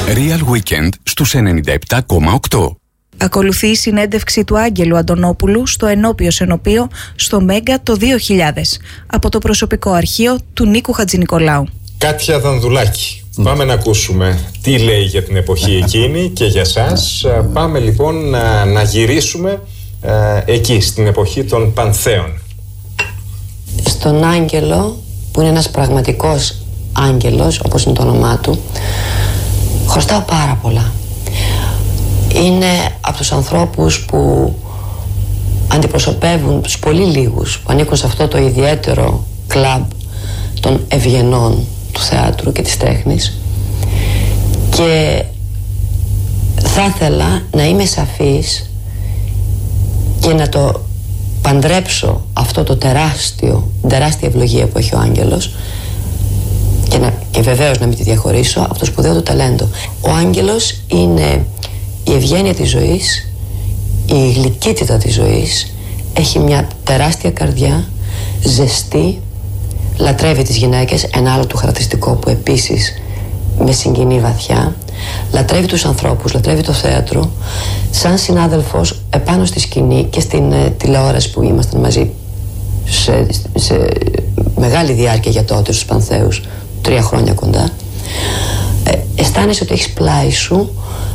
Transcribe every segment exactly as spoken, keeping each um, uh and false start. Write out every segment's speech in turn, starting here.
Real Weekend στους ενενήντα επτά κόμμα οκτώ. Ακολουθεί η συνέντευξη του Άγγελου Αντωνόπουλου στο Ενώπιο Σενοπείο στο Μέγκα το δύο χιλιάδες από το προσωπικό αρχείο του Νίκου Χατζηνικολάου. Κάτια Δανδουλάκη. Mm. Πάμε να ακούσουμε τι λέει για την εποχή εκείνη και για σας. Πάμε λοιπόν να, να γυρίσουμε ε, εκεί, στην εποχή των Πανθέων. Στον Άγγελο, που είναι ένας πραγματικός άγγελος, όπως είναι το όνομά του, χρωστάω πάρα πολλά. Είναι από τους ανθρώπους που αντιπροσωπεύουν τους πολύ λίγους που ανήκουν σε αυτό το ιδιαίτερο κλαμπ των ευγενών του θεάτρου και της τέχνης, και θα ήθελα να είμαι σαφής και να το παντρέψω αυτό το τεράστιο, τεράστια ευλογία που έχει ο Άγγελος, και, να, και βεβαίως να μην τη διαχωρίσω από το σπουδαίο του ταλέντο. Ο Άγγελος είναι η ευγένεια της ζωής, η γλυκύτητα της ζωής, έχει μια τεράστια καρδιά, ζεστή, λατρεύει τις γυναίκες, ένα άλλο του χαρακτηριστικό που επίσης με συγκινεί βαθιά, λατρεύει τους ανθρώπους, λατρεύει το θέατρο. Σαν συνάδελφος επάνω στη σκηνή και στην ε, τηλεόραση που ήμασταν μαζί σε, σε μεγάλη διάρκεια για τότε στους Πανθέους, τρία χρόνια κοντά, ε, αισθάνεσαι ότι έχεις πλάι σου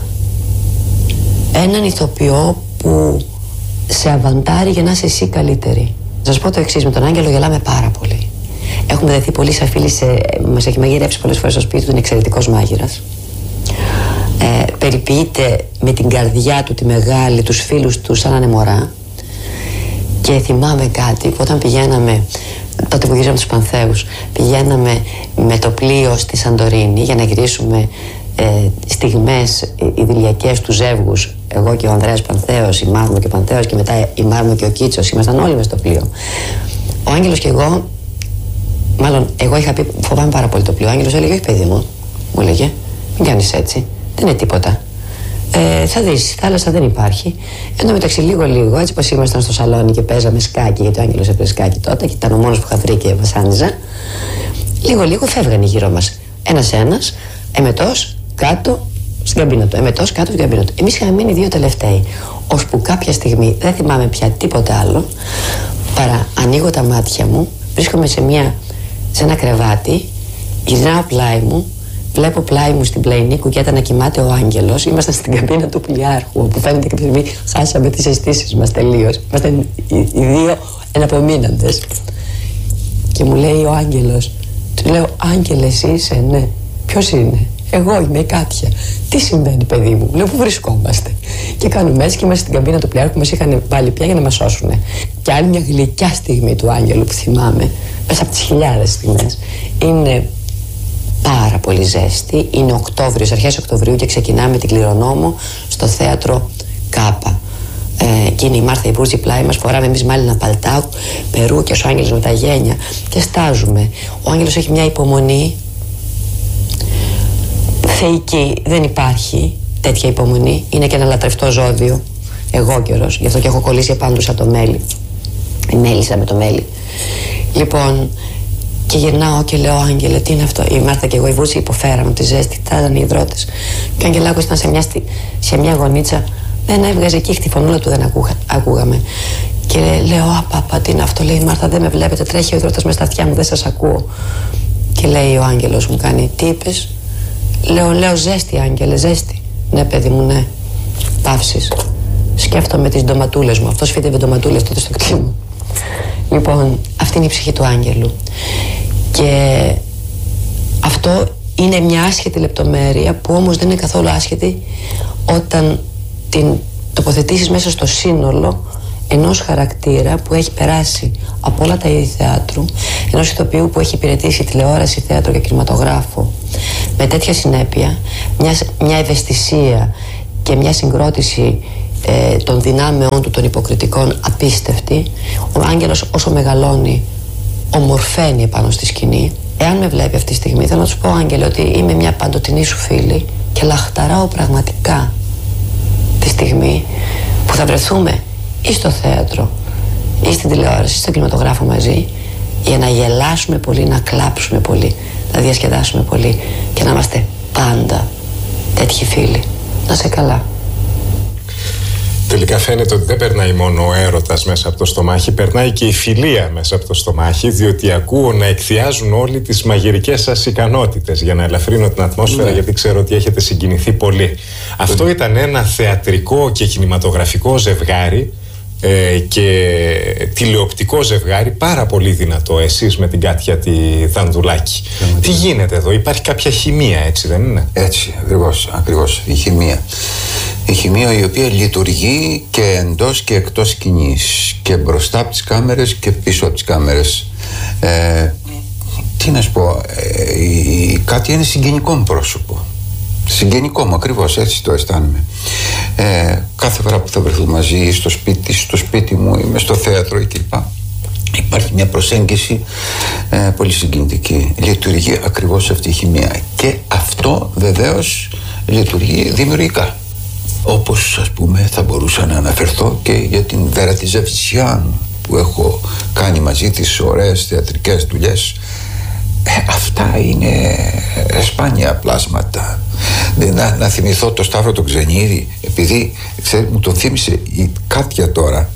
έναν ηθοποιό που σε αβαντάρει για να είσαι εσύ καλύτερη. Θα σας πω το εξής: με τον Άγγελο γελάμε πάρα πολύ. Έχουμε δεθεί πολύ σαν φίλοι, σε... μας έχει μαγειρέψει πολλές φορές στο σπίτι του, είναι εξαιρετικός μάγειρας. Ε, περιποιείται με την καρδιά του τη μεγάλη, τους φίλους του σαν να είναι μωρά. Και θυμάμαι κάτι που όταν πηγαίναμε, τότε που γυρίζαμε τους Πανθέους, πηγαίναμε με το πλοίο στη Σαντορίνη για να γυρίσουμε ε, στιγμές ιδηλιακές του ζεύγους. Εγώ και ο Ανδρέας Πανθέος, η Μάρμο και ο Πανθέος, και μετά η Μάρμο και ο Κίτσος, ήμασταν όλοι μες στο πλοίο. Ο Άγγελος και εγώ, μάλλον εγώ είχα πει φοβάμαι πάρα πολύ το πλοίο. Ο Άγγελος έλεγε: όχι παιδί μου, μου έλεγε, μην κάνεις έτσι, δεν είναι τίποτα. Ε, θα δεις, θάλασσα δεν υπάρχει. Εν τω μεταξύ, λίγο-λίγο, έτσι πως ήμασταν στο σαλόνι και παίζαμε σκάκι, γιατί ο Άγγελος έπαιζε σκάκι τότε και ήταν ο μόνος που είχα βρει και βασάνιζα. Λίγο-λίγο φεύγανε γύρω μας. Ένας-ένας, εμετός κάτω στην καμπίνα του. Εμετός κάτω στην καμπίνα του. Εμείς είχαμε μείνει δύο τελευταίοι. Ώσπου κάποια στιγμή, δεν θυμάμαι πια τίποτε άλλο, παρά ανοίγω τα μάτια μου, βρίσκομαι σε, μια, σε ένα κρεβάτι, γυρνάω πλάι μου. Βλέπω πλάι μου στην πλαϊνή κουκέτα να κοιμάται ο Άγγελος. Ήμασταν στην καμπίνα του πλοιάρχου, όπου φαίνεται κάποια στιγμή χάσαμε τις αισθήσεις μας τελείως. Ήμασταν οι, οι δύο εναπομείναντες. Και μου λέει ο Άγγελος, του λέω: Άγγελε, εσύ είσαι? Ναι. Ποιος είναι? Εγώ είμαι η Κάτια. Τι συμβαίνει, παιδί μου? Λέω: πού βρισκόμαστε? Και κάνουμε έτσι και είμαστε στην καμπίνα του πλοιάρχου, μας είχαν βάλει πια για να μας σώσουν. Και άλλη μια γλυκιά στιγμή του Άγγελου που θυμάμαι, μέσα από τις χιλιάδες στιγμές, είναι πάρα πολύ ζέστη. Είναι Οκτώβριος, αρχές Οκτωβρίου, και ξεκινάμε την Κληρονόμο στο θέατρο Κάπα. Ε, και είναι η Μάρθα η Μπούρτζη πλάι μας, φοράμε εμείς μάλινα παλτά, περούκια, ο Άγγελος με τα γένια και στάζουμε. Ο Άγγελος έχει μια υπομονή θεϊκή, δεν υπάρχει τέτοια υπομονή. Είναι και ένα λατρευτό ζώδιο, εγώ καιρός, γι' αυτό και έχω κολλήσει επάνω σαν το μέλι. Η μέλισσα με το μέλι. Λοιπόν, και γυρνάω και λέω: Άγγελε, τι είναι αυτό? Η Μάρθα και εγώ, η Βούρτζη, υποφέραμε τη ζέστη, ήταν οι υδρότες. Και ο Αγγελάκος ήταν σε μια, σε μια γωνίτσα, δεν έβγαζε εκεί, τη φωνούλα του δεν ακούγα, ακούγαμε. Και λέω: Απαπα, τι είναι αυτό? Λέει η Μάρθα: δεν με βλέπετε, τρέχει ο υδρότας μες στα αυτιά μου, δεν σας ακούω. Και λέει ο Άγγελος, μου κάνει: τι είπες? Λέω: λέω ζέστη, Άγγελε, ζέστη. Ναι, παιδί μου, ναι. Παύσεις. Σκέφτομαι τις ντοματούλες μου. Αυτός φύτευε ντοματούλες τότε στο κτήμα μου. Λοιπόν, αυτή είναι η ψυχή του Άγγελου. Και αυτό είναι μια άσχετη λεπτομέρεια, που όμως δεν είναι καθόλου άσχετη όταν την τοποθετήσεις μέσα στο σύνολο ενός χαρακτήρα που έχει περάσει από όλα τα είδη θεάτρου, ενός ηθοποιού που έχει υπηρετήσει τηλεόραση, θέατρο και κινηματογράφο με τέτοια συνέπεια, μια, μια ευαισθησία και μια συγκρότηση ε, των δυνάμεών του, των υποκριτικών, απίστευτη. Ο Άγγελος όσο μεγαλώνει ομορφαίνει επάνω στη σκηνή. Εάν με βλέπει αυτή τη στιγμή, θέλω να του πω, Άγγελε, ότι είμαι μια παντοτινή σου φίλη και λαχταράω πραγματικά τη στιγμή που θα βρεθούμε ή στο θέατρο ή στην τηλεόραση ή στον κινηματογράφο μαζί, για να γελάσουμε πολύ, να κλάψουμε πολύ, να διασκεδάσουμε πολύ και να είμαστε πάντα έτυχε φίλη. Να σε καλά. Τελικά φαίνεται ότι δεν περνάει μόνο ο έρωτας μέσα από το στομάχι, περνάει και η φιλία μέσα από το στομάχι, διότι ακούω να εκθιάζουν όλοι τις μαγειρικές σας ικανότητες, για να ελαφρύνω την ατμόσφαιρα, ναι. γιατί ξέρω ότι έχετε συγκινηθεί πολύ. Αυτό ήταν ένα θεατρικό και κινηματογραφικό ζευγάρι ε, και τηλεοπτικό ζευγάρι πάρα πολύ δυνατό, εσείς με την Κάτια τη Δανδουλάκη. Mm. Τι γίνεται εδώ, υπάρχει κάποια χημεία, έτσι δεν είναι? Έτσι, ακριβώς, ακριβώς, η χημεία. Η χημεία η οποία λειτουργεί και εντός και εκτός σκηνής, και μπροστά από τις κάμερες και πίσω από τις κάμερες. Ε, τι να σου πω, ε, η Κάτια είναι συγγενικό μου πρόσωπο. Συγγενικό μου, ακριβώς έτσι το αισθάνομαι. Ε, κάθε φορά που θα βρεθούμε μαζί στο σπίτι, στο σπίτι μου, είμαι στο θέατρο κλπ. Υπάρχει μια προσέγγιση ε, πολύ συγκινητική. Λειτουργεί ακριβώς αυτή η χημεία. Και αυτό βεβαίως λειτουργεί δημιουργικά. Όπως ας πούμε θα μπορούσα να αναφερθώ και για την Βέρα τη Ζεβτσιάνου, που έχω κάνει μαζί της ωραίες θεατρικές δουλειές. Ε, αυτά είναι σπάνια πλάσματα. Να, να θυμηθώ το Σταύρο τον Ξενίδη, επειδή ξέρετε, μου τον θύμισε η Κάτια τώρα,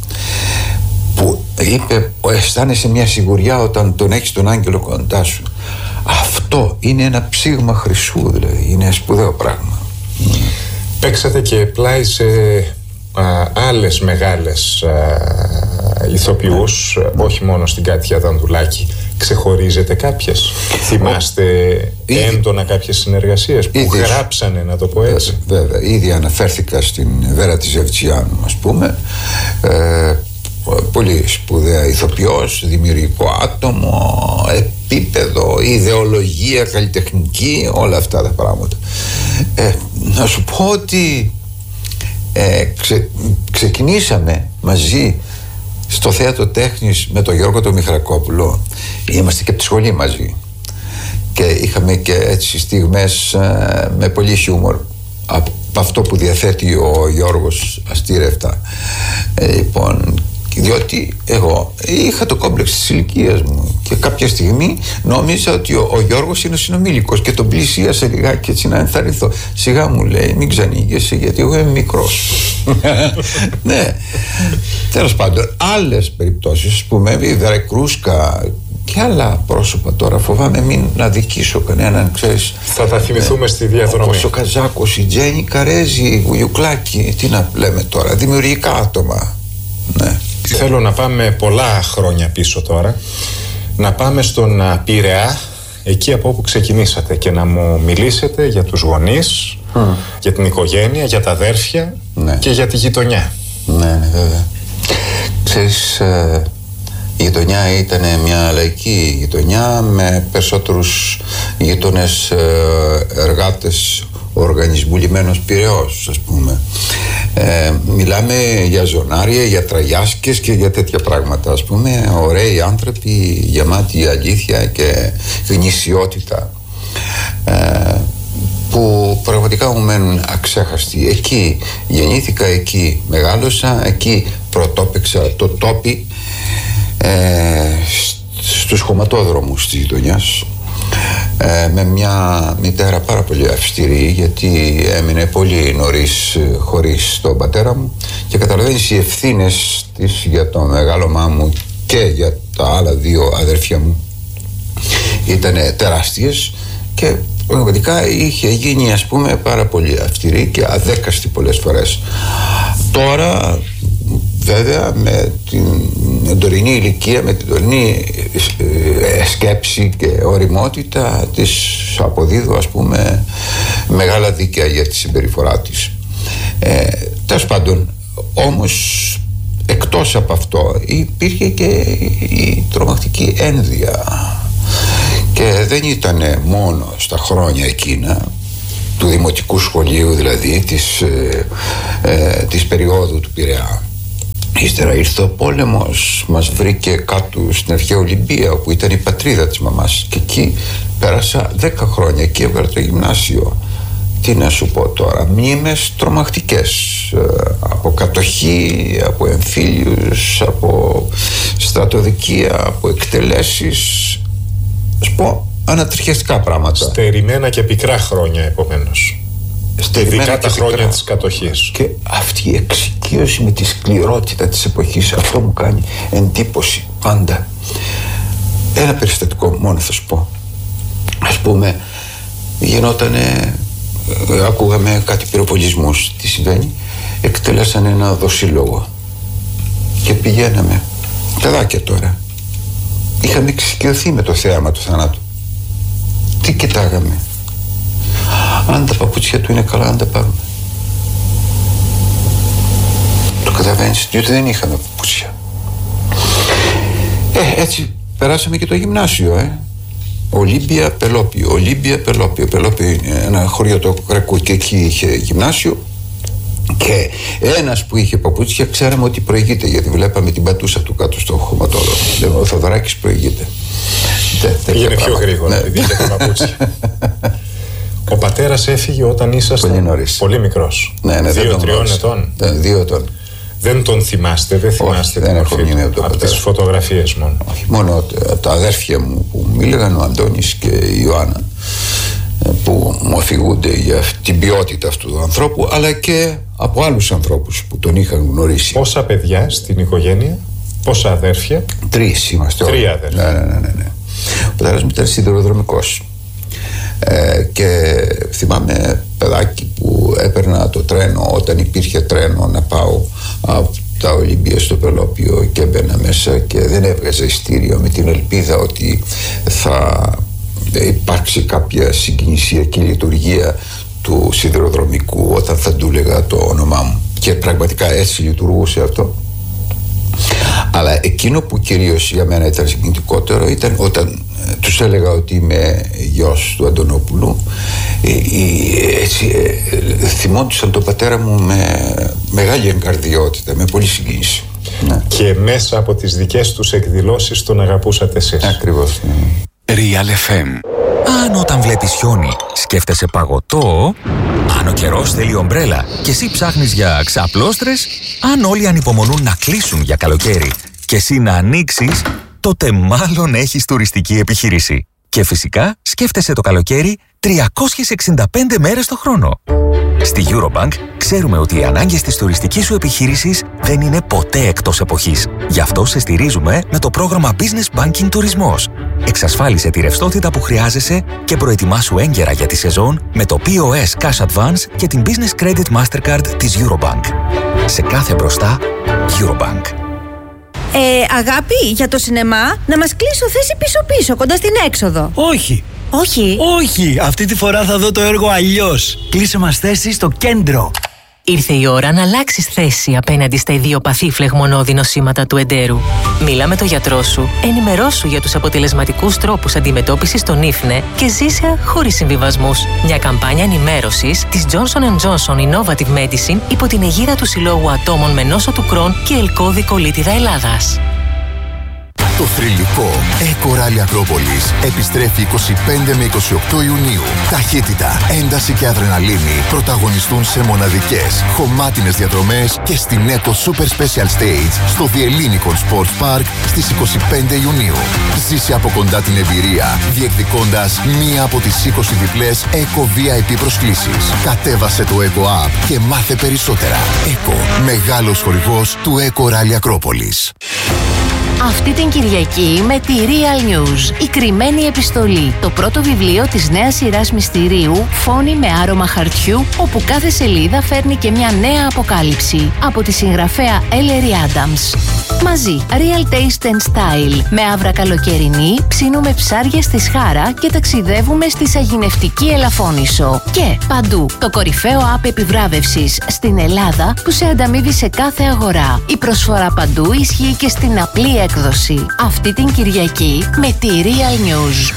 που είπε αισθάνεσαι μια σιγουριά όταν τον έχεις τον άγγελο κοντά σου. Αυτό είναι ένα ψήγμα χρυσού, δηλαδή είναι σπουδαίο πράγμα. Παίξατε και πλάι σε α, άλλες μεγάλες α, ηθοποιούς, ναι. όχι μόνο στην Κάτια Δανδουλάκη. Ξεχωρίζετε κάποιες? Θυμάστε ήδη, έντονα κάποιες συνεργασίες που ήδη, γράψανε, να το πω έτσι? Βέβαια, βέβαια, ήδη αναφέρθηκα στην Βέρα τη Ζεβτσιάνου, ας πούμε. Ε, πολύ σπουδαία ηθοποιός, δημιουργικό άτομο, επίπεδο, ιδεολογία, καλλιτεχνική, όλα αυτά τα πράγματα. Ε, να σου πω ότι ε, ξε, ξεκινήσαμε μαζί στο Θέατρο Τέχνης με τον Γιώργο τον Μιχαλακόπουλο. Είμαστε και από τη σχολή μαζί και είχαμε και έτσι στιγμές ε, με πολύ χιούμορ, από αυτό που διαθέτει ο Γιώργος αστήρευτα. Ε, λοιπόν, διότι εγώ είχα το κόμπλεξ της ηλικίας μου και κάποια στιγμή νόμιζα ότι ο, ο Γιώργος είναι ο συνομήλικος και τον πλησίασα λιγάκι έτσι να ενθαρρυνθώ. Σιγά μου λέει, μην ξανοίγεσαι γιατί εγώ είμαι μικρός. Ναι, τέλος πάντων, άλλες περιπτώσεις, ας πούμε, η Βέρα Κρούσκα και άλλα πρόσωπα, τώρα φοβάμαι μην αδικήσω κανέναν, ξέρεις. Θα τα θυμηθούμε ε, στη διαδρομή. Όπως ο Καζάκος, η Τζέννη Καρέζη, η Γουγιουκλάκη, τι να λέμε τώρα, δημιουργικά άτομα. Ναι. Θέλω να πάμε πολλά χρόνια πίσω τώρα, να πάμε στον Πειραιά, εκεί από όπου ξεκινήσατε, και να μου μιλήσετε για τους γονείς, mm. για την οικογένεια, για τα αδέρφια, ναι. και για τη γειτονιά. Ναι, ναι, βέβαια. Ξέρεις, ε, η γειτονιά ήταν μια λαϊκή γειτονιά με περισσότερους γείτονες ε, εργάτες, ο οργανισμού Λιμένος Πειραιώς, ας πούμε. Ε, μιλάμε για ζωνάρια, για τραγιάσκες και για τέτοια πράγματα, ας πούμε. Ωραίοι άνθρωποι, γεμάτοι αλήθεια και γνησιότητα, ε, που πραγματικά μου μένουν αξέχαστοι. Εκεί γεννήθηκα, εκεί μεγάλωσα, εκεί πρωτόπαιξα το τόπι, ε, στους χωματόδρομους της γειτονιάς. Ε, με μια μητέρα πάρα πολύ αυστηρή, γιατί έμεινε πολύ νωρίς χωρίς τον πατέρα μου, και καταλαβαίνεις οι ευθύνες της για το μεγάλωμά μου και για τα άλλα δύο αδέρφια μου ήταν τεράστιες, και πραγματικά είχε γίνει, ας πούμε, πάρα πολύ αυστηρή και αδέκαστη πολλές φορές. Τώρα βέβαια με την τωρινή ηλικία, με την τωρινή ε, σκέψη και ωριμότητα της αποδίδω, ας πούμε, μεγάλα δίκαια για τη συμπεριφορά της. Ε, τέλος πάντων, όμως εκτός από αυτό υπήρχε και η τρομακτική ένδυα, και δεν ήταν μόνο στα χρόνια εκείνα του δημοτικού σχολείου, δηλαδή της, ε, ε, της περίοδου του Πειραιά. Ύστερα ήρθε ο πόλεμος, μας βρήκε κάτω στην αρχαία Ολυμπία, όπου ήταν η πατρίδα της μαμάς, και εκεί πέρασα δέκα χρόνια, εκεί έβγαλα το γυμνάσιο. Τι να σου πω τώρα, μνήμες τρομακτικές, από κατοχή, από εμφύλιους, από στρατοδικεία, από εκτελέσεις, ας πω ανατριχιαστικά πράγματα. Στερημένα και πικρά χρόνια, επομένως. Ειδικά τα χρόνια της κατοχής. Και αυτή η εξοικείωση με τη σκληρότητα της εποχής, αυτό μου κάνει εντύπωση πάντα. Ένα περιστατικό μόνο θα σου πω. Ας πούμε, γινότανε, ακούγαμε κάτι πυροβολισμούς, τι συμβαίνει, εκτέλεσαν ένα δοσύλλογο και πηγαίναμε, παιδάκια τώρα, είχαμε εξοικειωθεί με το θέαμα του θανάτου. Τι κοιτάγαμε? Αν τα παπούτσια του είναι καλά, αν τα πάρουμε. Το καταλαβαίνεις, διότι δεν είχαμε παπούτσια. Ε, έτσι περάσαμε και το γυμνάσιο, ε. Ολύμπια, Πελώπιο, Ολύμπια, Πελώπιο. Πελώπιο είναι ένα χωριό του Κρακού και εκεί είχε γυμνάσιο. Και ένας που είχε παπούτσια ξέραμε ότι προηγείται, γιατί βλέπαμε την πατούσα του κάτω στο χωματόλογο. Λέμε, ο Θοδωράκης προηγείται. Πήγαινε πιο γρήγορα, επειδή είχε τα παπούτσια. Ο πατέρας έφυγε όταν ήσασταν πολύ νωρίς, πολύ μικρός. Ναι, ναι, Δύο-τριών ετών. Δύο ετών. Δεν τον θυμάστε, δεν θυμάστε? Όχι, δεν έχω μνήμη από, από τις φωτογραφίες μόνο. Όχι, μόνο τα αδέρφια μου που μίλαγαν, ο Αντώνης και η Ιωάννα, που μου αφηγούνται για την ποιότητα αυτού του ανθρώπου, αλλά και από άλλους ανθρώπους που τον είχαν γνωρίσει. Πόσα παιδιά στην οικογένεια, πόσα αδέρφια? Τρεις είμαστε. Τρία αδέρφια. Ναι, ναι, ναι, ναι. Ο πατέρας μου ήταν σιδηροδρομικός. Ε, και θυμάμαι παιδάκι που έπαιρνα το τρένο όταν υπήρχε τρένο να πάω από τα Ολύμπια στο Πελώπιο και έμπαινα μέσα και δεν έβγαζα ειστήριο με την ελπίδα ότι θα υπάρξει κάποια συγκινησιακή λειτουργία του σιδηροδρομικού όταν θα του έλεγα το όνομά μου, και πραγματικά έτσι λειτουργούσε αυτό. Αλλά εκείνο που κυρίως για μένα ήταν συγκινητικότερο ήταν όταν ε, τους έλεγα ότι είμαι γιος του Αντωνόπουλου. ε, ε, έτσι ε, θυμόντουσαν τον πατέρα μου με μεγάλη εγκαρδιότητα, με πολύ συγκίνηση. Ναι. Και μέσα από τις δικές τους εκδηλώσεις τον αγαπούσατε εσείς. Ακριβώς, ναι. Real εφ εμ. Αν όταν βλέπεις χιόνι σκέφτεσαι παγωτό, αν ο καιρός θέλει ομπρέλα και εσύ ψάχνεις για ξαπλώστρες, αν όλοι ανυπομονούν να κλείσουν για καλοκαίρι και εσύ να ανοίξεις, τότε μάλλον έχεις τουριστική επιχείρηση. Και φυσικά σκέφτεσαι το καλοκαίρι τριακόσιες εξήντα πέντε μέρες το χρόνο. Στη Eurobank ξέρουμε ότι οι ανάγκες της τουριστικής σου επιχείρησης δεν είναι ποτέ εκτός εποχής. Γι' αυτό σε στηρίζουμε με το πρόγραμμα Business Banking Τουρισμός. Εξασφάλισε τη ρευστότητα που χρειάζεσαι και προετοιμάσου έγκαιρα για τη σεζόν με το πι ο ες Cash Advance και την Business Credit Mastercard της Eurobank. Σε κάθε μπροστά, Eurobank. Ε, αγάπη, για το σινεμά, να μας κλείσω θέση πίσω-πίσω, κοντά στην έξοδο. Όχι. Όχι. Όχι, αυτή τη φορά θα δω το έργο αλλιώς. Κλείσε μας θέση στο κέντρο. Ήρθε η ώρα να αλλάξεις θέση απέναντι στα ιδιοπαθή φλεγμονώδη νοσήματα του εντέρου. Μίλα με τον γιατρό σου, ενημερώσου για τους αποτελεσματικούς τρόπους αντιμετώπισης των ίφνε και ζήσε χωρίς συμβιβασμούς. Μια καμπάνια ενημέρωσης της Johnson εντ Johnson Innovative Medicine υπό την αιγίδα του Συλλόγου Ατόμων με νόσο του Κρόν και Ελκώδη Κολίτιδα Ελλάδας. Το θρυλικό Eco Rally Ακρόπολης επιστρέφει είκοσι πέντε με είκοσι οκτώ Ιουνίου. Ταχύτητα, ένταση και αδρεναλίνη πρωταγωνιστούν σε μοναδικές, χωμάτινες διαδρομές και στην Eco Super Special Stage στο The Ellinikon Sports Park στις είκοσι πέντε Ιουνίου. Ζήσε από κοντά την εμπειρία, διεκδικώντας μία από τις είκοσι διπλές Eco βι άι πι προσκλήσεις. Κατέβασε το Eco App και μάθε περισσότερα. Eco, μεγάλος χορηγός του Eco Rally Ακρόπολης. Αυτή την Κυριακή με τη Real News, η κρυμμένη επιστολή, το πρώτο βιβλίο της νέας σειράς μυστηρίου «Φόνοι με άρωμα χαρτιού», όπου κάθε σελίδα φέρνει και μια νέα αποκάλυψη από τη συγγραφέα Ellery Adams. Μαζί, Real Taste and Style, με άβρα καλοκαιρινή, ψήνουμε ψάρια στη Σχάρα και ταξιδεύουμε στη σαγηνευτική Ελαφώνησο. Και παντού, το κορυφαίο app επιβράβευσης στην Ελλάδα που σε ανταμείβει σε κάθε αγορά. Η προσφορά παντού ισχύει και στην απλή έκδοση. Αυτή την Κυριακή με τη Real News.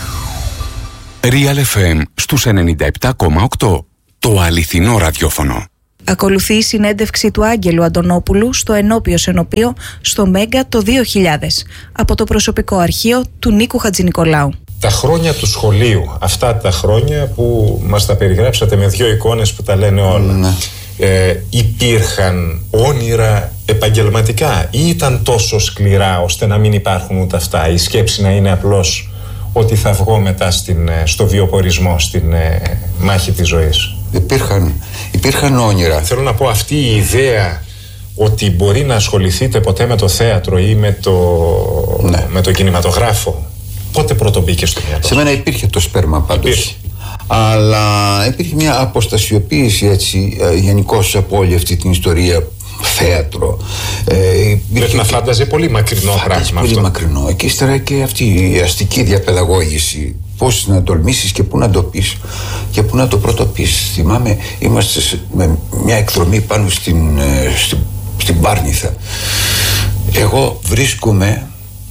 Real εφ εμ στους ενενήντα επτά κόμμα οκτώ. Το αληθινό ραδιόφωνο. Ακολουθεί η συνέντευξη του Άγγελου Αντωνόπουλου στο ενώπιο σενοπείο στο Μέγκα το δύο χιλιάδες από το προσωπικό αρχείο του Νίκου Χατζηνικολάου. Τα χρόνια του σχολείου, αυτά τα χρόνια που μας τα περιγράψατε με δύο εικόνες που τα λένε όλα, ναι. ε, υπήρχαν όνειρα επαγγελματικά ή ήταν τόσο σκληρά ώστε να μην υπάρχουν ούτε αυτά, η σκέψη να είναι απλώς ότι θα βγω μετά στην, στο βιοπορισμό, στην ε, μάχη της ζωής? Υπήρχαν, υπήρχαν όνειρα. Θέλω να πω, αυτή η ιδέα ότι μπορεί να ασχοληθείτε ποτέ με το θέατρο ή με το, ναι. με το κινηματογράφο, πότε πρώτο μπήκε στο μυαλό? Σε μένα υπήρχε το σπέρμα πάντως. Υπήρχε. Αλλά υπήρχε μια αποστασιοποίηση έτσι γενικώς από όλη αυτή την ιστορία. Θέατρο. Ε, Πρέπει να φάνταζε πολύ μακρινό πράγμα. Πολύ αυτό. μακρινό. Και ύστερα και αυτή η αστική διαπαιδαγώγηση. Πώς να τολμήσεις και πού να το πεις και πού να το πρωτοπείς. Θυμάμαι, είμαστε με μια εκδρομή πάνω στην, στην, στην Πάρνηθα. Εγώ βρίσκομαι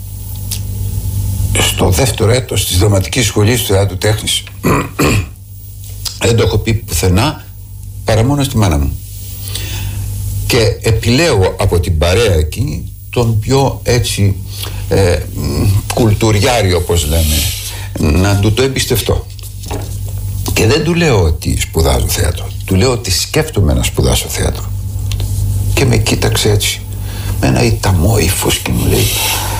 στο δεύτερο έτος της δραματικής σχολής του Θεάτρου Τέχνης. Δεν το έχω πει πουθενά παρά μόνο στη μάνα μου. Και επιλέγω από την παρέα εκεί τον πιο έτσι ε, κουλτουριάρη, όπως λέμε, να του το εμπιστευτώ. Και δεν του λέω ότι σπουδάζω θέατρο, του λέω ότι σκέφτομαι να σπουδάσω θέατρο. Και με κοίταξε έτσι με ένα ηταμό ύφος και μου λέει: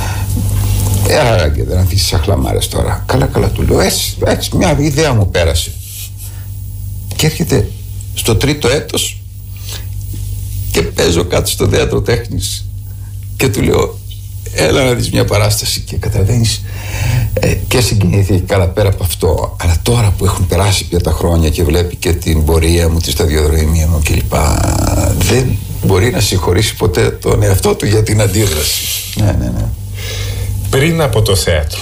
Έλα και δεν ανθίσεις αχλαμάρες τώρα. Καλά καλά, του λέω, έτσι, έτσι μια ιδέα μου πέρασε. Και έρχεται στο τρίτο έτος και παίζω κάτω στο Θέατρο Τέχνης και του λέω: έλα να δεις μια παράσταση. Και καταλαβαίνεις, ε, και συγκινήθηκε καλά πέρα από αυτό. Αλλά τώρα που έχουν περάσει πια τα χρόνια και βλέπει και την πορεία μου, τη σταδιοδρομία μου κλπ, δεν μπορεί να συγχωρήσει ποτέ τον εαυτό του για την αντίδραση. Ναι, ναι, ναι. Πριν από το θέατρο,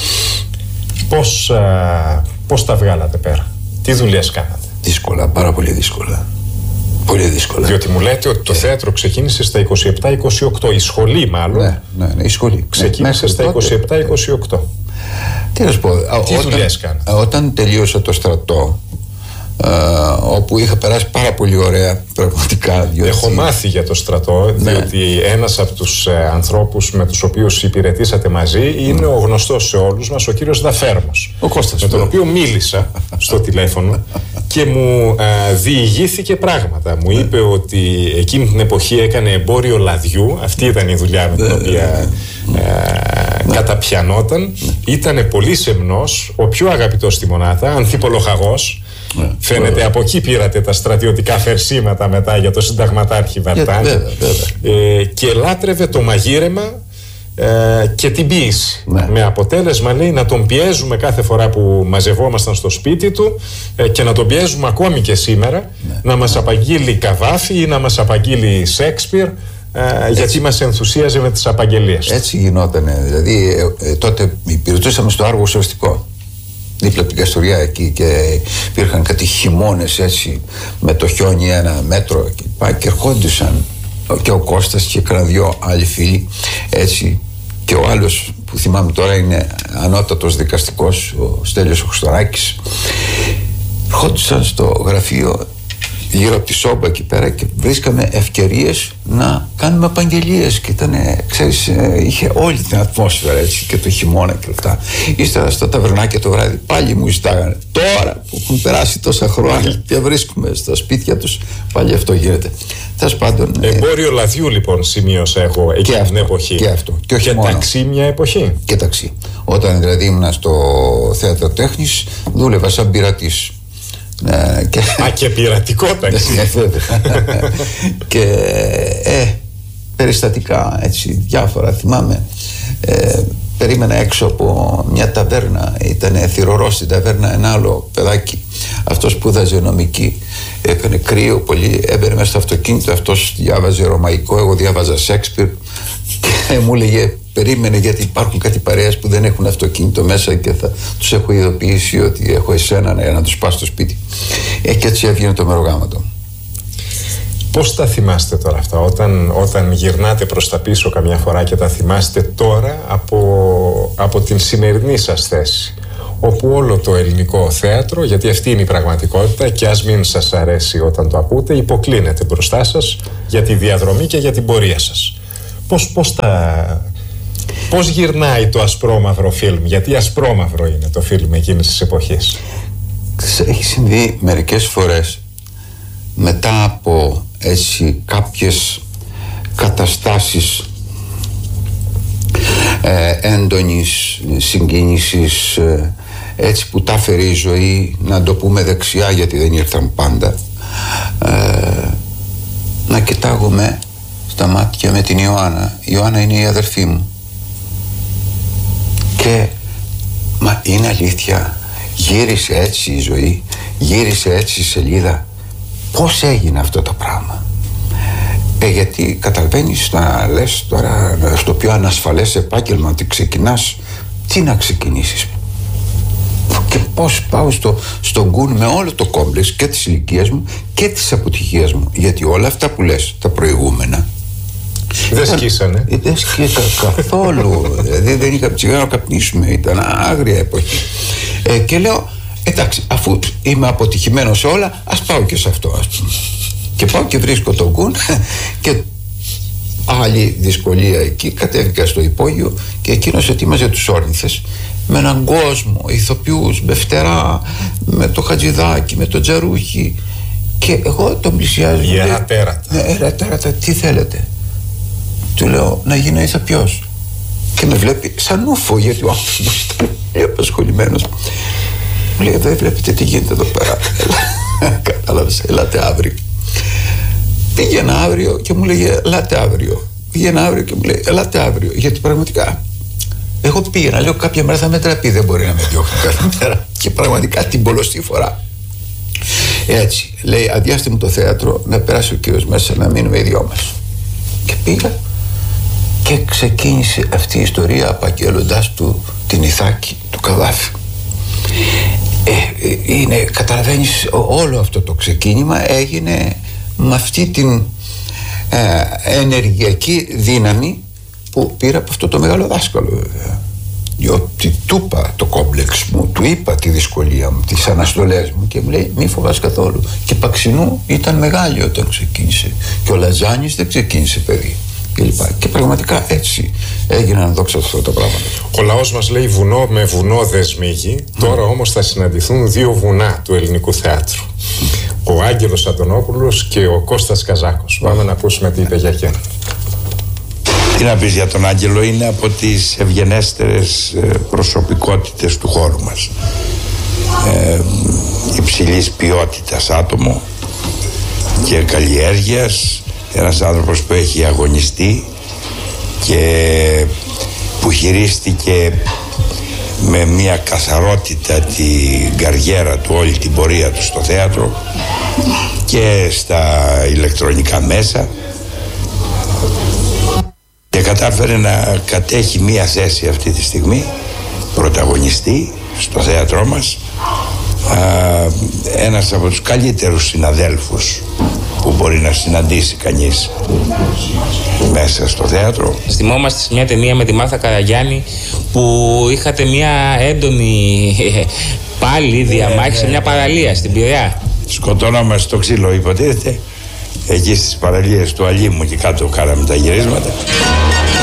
πώς, α, πώς τα βγάλατε πέρα, τι δουλειές κάνατε? Δύσκολα, πάρα πολύ δύσκολα. Πολύ δύσκολα. Διότι μου λέτε ότι το θέατρο ξεκίνησε στα είκοσι επτά είκοσι οκτώ. Η σχολή, μάλλον. Ναι, ναι, ναι, η σχολή. Ξεκίνησε ναι, στα είκοσι επτά είκοσι οκτώ. Τι να σου πω, τι όταν, δουλειές κάνατε? Όταν τελείωσα το στρατό, Uh, όπου είχα περάσει πάρα πολύ ωραία πραγματικά. Διότι... Έχω μάθει για το στρατό, ναι. Διότι ένας από τους ε, ανθρώπους με τους οποίους υπηρετήσατε μαζί είναι mm. ο γνωστός σε όλους μας, ο κύριος Δαφέρμος, ο Κώστας, με τον οποίο μίλησα στο τηλέφωνο και μου ε, διηγήθηκε πράγματα. Μου είπε ότι εκείνη την εποχή έκανε εμπόριο λαδιού, αυτή ήταν η δουλειά με την οποία ε, καταπιανόταν. Ήταν πολύ σεμνός, ο πιο αγαπητός στη μονάδα, ανθιπολογαγός. Ναι, φαίνεται βέβαια. Από εκεί πήρατε τα στρατιωτικά φερσίματα μετά για το συνταγματάρχη Βαρτάνη. Ε, και λάτρευε το μαγείρεμα ε, και την ποίηση. Ναι. Με αποτέλεσμα, λέει, να τον πιέζουμε κάθε φορά που μαζευόμασταν στο σπίτι του ε, και να τον πιέζουμε ακόμη και σήμερα, ναι. να μας απαγγείλει Καβάφη ή να μας απαγγείλει Σέξπιρ. Ε, γιατί μας ενθουσίαζε με τις απαγγελίες. Έτσι γινότανε. Δηλαδή ε, ε, τότε υπηρετούσαμε στο Άργο Σωστικό, δίπλα από την Καστοριά εκεί, και υπήρχαν κάτι χειμώνες έτσι με το χιόνι ένα μέτρο και, πάει, και ερχόντουσαν και ο Κώστας και κανένα δυο άλλοι φίλοι έτσι, και ο άλλος που θυμάμαι τώρα είναι ανώτατος δικαστικός, ο Στέλιος ο Χριστοράκης. Ερχόντουσαν στο γραφείο γύρω από τη σόμπα εκεί πέρα και βρίσκαμε ευκαιρίες να κάνουμε απαγγελίες και ήταν, ξέρεις, είχε όλη την ατμόσφαιρα έτσι και το χειμώνα και αυτά. Ύστερα στα ταβερνάκια το βράδυ πάλι μου ζητάγανε, τώρα που έχουν περάσει τόσα χρόνια και βρίσκουμε στα σπίτια τους, πάλι αυτό γίνεται. Τέλος πάντων, εμπόριο λαδιού λοιπόν σημείωσα εγώ εκείνη την εποχή. Και αυτό. Και, όχι και μόνο. Ταξί μια εποχή. Και ταξί. Όταν δηλαδή ήμουν στο Θέατρο Τέχνης δούλευα σαν πειρατής. Ναι, και... Α, και πειρατικό ταξί. Και ε, περιστατικά έτσι διάφορα θυμάμαι. ε, Περίμενα έξω από μια ταβέρνα, ήταν θυρωρό στην ταβέρνα ένα άλλο παιδάκι. Αυτό σπούδαζε νομική, έκανε κρύο πολύ, έμπαινε μέσα στο αυτοκίνητο, αυτός διάβαζε ρωμαϊκό, εγώ διάβαζα Σέξπιρ και μου έλεγε περίμενε, γιατί υπάρχουν κάτι παρέες που δεν έχουν αυτοκίνητο μέσα και θα τους έχω ειδοποιήσει ότι έχω εσένα να, να τους πας στο σπίτι. Ε, και έτσι έβγαινε το μερογάματο. Πώς τα θυμάστε τώρα αυτά, όταν, όταν γυρνάτε προς τα πίσω καμιά φορά και τα θυμάστε τώρα από, από την σημερινή σας θέση, όπου όλο το ελληνικό θέατρο, γιατί αυτή είναι η πραγματικότητα και ας μην σας αρέσει όταν το ακούτε, υποκλίνεται μπροστά σας για τη διαδρομή και για την πορεία σας. Πώς, πώς τα... Πώς γυρνάει το ασπρόμαυρο φιλμ, γιατί ασπρόμαυρο είναι το φιλμ εκείνης της εποχής? Έχει συμβεί μερικές φορές μετά από έτσι κάποιες καταστάσεις ε, έντονης συγκίνησης, ε, έτσι που τα φέρει η ζωή, να το πούμε δεξιά γιατί δεν ήρθαν πάντα, κοιτάγομαι στα μάτια με την Ιωάννα. Η Ιωάννα είναι η αδερφή μου. Και μα είναι αλήθεια, γύρισε έτσι η ζωή, γύρισε έτσι η σελίδα. Πώς έγινε αυτό το πράγμα? Ε, γιατί καταλαβαίνεις να λες τώρα στο πιο ανασφαλές επάγγελμα ότι ξεκινάς, τι να ξεκινήσεις? Και πώς πάω στο, στον γκουν με όλο το κόμπλεξ και της ηλικίας μου και της αποτυχίας μου? Γιατί όλα αυτά που λες, τα προηγούμενα, δεν σκίσανε. Δεν σκίσα καθόλου. Δηλαδή δεν είχα τσιγάρο να καπνίσουμε. Ήταν άγρια εποχή. Ε, και λέω, εντάξει, αφού είμαι αποτυχημένος σε όλα, ας πάω και σε αυτό, ας πούμε. Και πάω και βρίσκω τον γκουν και άλλη δυσκολία εκεί. Κατέβηκα στο υπόγειο και εκείνος ετοίμαζε τους όρνηθες με έναν κόσμο, ηθοποιούς, με φτερά, με το Χατζηδάκι, με το Τζαρούχι. Και εγώ τον πλησιάζω. Η ερατέρατα. Ναι, ερατέρατα, τι θέλετε? Του λέω, να γίνω ηθοποιός. Και με βλέπει σαν ούφο, γιατί ο άνθρωπος ήταν πολύ απασχολημένος. Μου λέει, δεν βλέπετε τι γίνεται εδώ πέρα? Κατάλαβες, ελάτε αύριο. Πήγαινα αύριο και μου λέγε, ελάτε αύριο. Πήγαινα αύριο και μου λέει, ελάτε αύριο. Γιατί πραγματικά εγώ πήγαινα, λέω, κάποια μέρα θα με τραπεί, δεν μπορεί να με διώχνει κάθε μέρα. Και πραγματικά την πολλωστή φορά. Έτσι, λέει, αδειάστε μου το θέατρο, να περάσει ο κύριος μέσα, να μείνουμε οι δυο μας. Και πήγα και ξεκίνησε αυτή η ιστορία απαγγέλλοντας του την Ιθάκη του Καδάφη. Ε, είναι, καταλαβαίνεις, όλο αυτό το ξεκίνημα έγινε με αυτή την ε, ενεργειακή δύναμη που πήρα από αυτό το μεγάλο δάσκαλο, βέβαια. Διότι του είπα το κόμπλεξ μου, του είπα τη δυσκολία μου, τις αναστολές μου και μου λέει, μη φοβάσαι καθόλου. Και Παξινού ήταν μεγάλη όταν ξεκίνησε και ο Λαζάνης δεν ξεκίνησε, παιδί. Και, και πραγματικά έτσι έγιναν, δόξα αυτό τα πράγματα. Ο λαός μας λέει βουνό με βουνό δεσμίγει. Mm. Τώρα όμως θα συναντηθούν δύο βουνά του ελληνικού θεάτρου. Mm. Ο Άγγελος Αντωνόπουλος και ο Κώστας Καζάκος. Mm. Πάμε να ακούσουμε τι είπε για εκείνον. Τι να πεις για τον Άγγελο? Είναι από τις ευγενέστερες προσωπικότητες του χώρου μας. Ε, υψηλής ποιότητας άτομο και καλλιέργειας. Ένας άνθρωπος που έχει αγωνιστεί και που χειρίστηκε με μια καθαρότητα την καριέρα του, όλη την πορεία του στο θέατρο και στα ηλεκτρονικά μέσα, και κατάφερε να κατέχει μια θέση αυτή τη στιγμή πρωταγωνιστή στο θέατρό μας. Α, ένας από τους καλύτερους συναδέλφους που μπορεί να συναντήσει κανείς μέσα στο θέατρο. Θυμόμαστε σε μια ταινία με τη Μάρθα Καραγιάννη που είχατε μια έντονη πάλι διαμάχη σε μια παραλία στην Πειραιά. Σκοτώναμε στο ξύλο, υποτίθεται, εκεί στις παραλίες του Αλήμου και κάτω κάναμε τα γυρίσματα.